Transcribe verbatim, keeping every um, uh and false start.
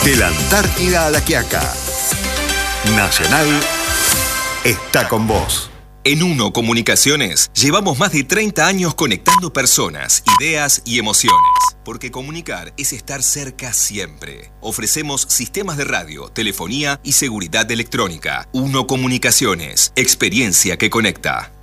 De la Antártida a La Quiaca. Nacional está con vos. En Uno Comunicaciones llevamos más de treinta años conectando personas, ideas y emociones. Porque comunicar es estar cerca siempre. Ofrecemos sistemas de radio, telefonía y seguridad electrónica. Uno Comunicaciones, experiencia que conecta.